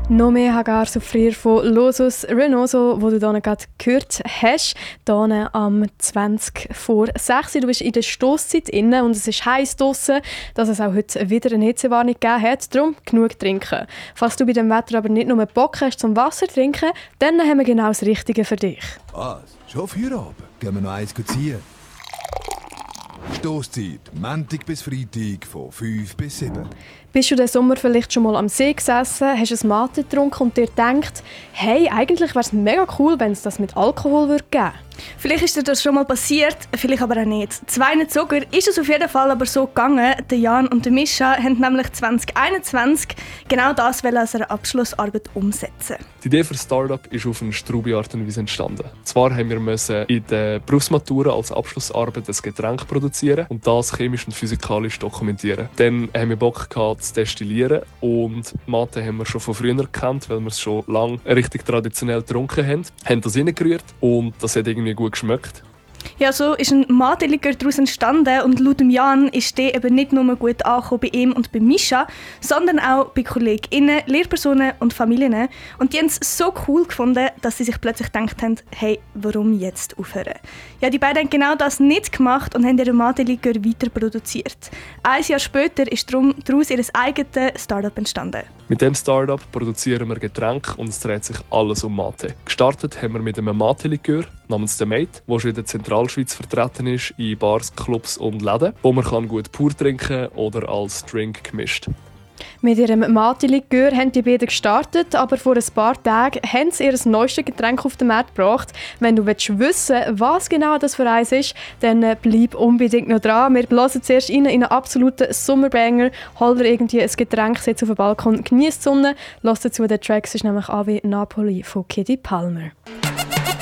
Noch mehr Hagar Soufrir von Losus Renoso, wo du hier gerade gehört hast. Hier am 20 vor 6 Uhr. Du bist in der Stosszeit inne und es ist heiß draussen, dass es auch heute wieder eine Hitzewarnung gegeben hat. Darum genug trinken. Falls du bei dem Wetter aber nicht nur Bock hast zum Wasser trinken, dann haben wir genau das Richtige für dich. Was? Schon Feierabend? Gehen wir noch eins ziehen? Stosszeit, Montag bis Freitag von 5 bis 7. Bist du den Sommer vielleicht schon mal am See gesessen, hast ein Mate getrunken und dir gedacht, hey, eigentlich wäre es mega cool, wenn es das mit Alkohol geben würde? Vielleicht ist dir das schon mal passiert, vielleicht aber auch nicht. 2 Zucker ist es auf jeden Fall aber so gegangen. Der Jan und der Mischa haben nämlich 2021 genau das als eine Abschlussarbeit umsetzen. Die Idee für das Startup ist auf eine straube Art und Weise entstanden. Zwar haben wir in der Berufsmatura als Abschlussarbeit ein Getränk produzieren und das chemisch und physikalisch dokumentieren. Dann haben wir Bock gehabt, zu destillieren und Mate haben wir schon von früher gekannt, weil wir es schon lange richtig traditionell getrunken haben. Haben das reingerührt und das hat irgendwie gut geschmeckt. Ja, so ist ein Mate-Likör daraus entstanden und laut dem Jan ist der eben nicht nur gut angekommen bei ihm und bei Mischa, sondern auch bei KollegInnen, Lehrpersonen und Familien. Und die haben es so cool gefunden, dass sie sich plötzlich gedacht haben, hey, warum jetzt aufhören? Ja, die beiden haben genau das nicht gemacht und haben ihren Mate-Likör weiter produziert. 1 Jahr später ist daraus ihr eigenes Startup entstanden. Mit dem Startup produzieren wir Getränke und es dreht sich alles um Mate. Gestartet haben wir mit einem Mate-Likör namens «The Mate», der schon in der Zentralschweiz vertreten ist, in Bars, Clubs und Läden, wo man gut pur trinken kann oder als Drink gemischt. Mit ihrem Mate-Likör haben die beiden gestartet, aber vor ein paar Tagen haben sie ihr neuestes Getränk auf den Markt gebracht. Wenn du wissen willst, was genau das für eins ist, dann bleib unbedingt noch dran. Wir blasen zuerst rein in einen absoluten Sommerbanger. Hol dir irgendwie ein Getränk, setz auf den Balkon, genieß die Sonne. Lass dazu den Track, es ist nämlich «Ave Napoli» von Kiddy Palmer.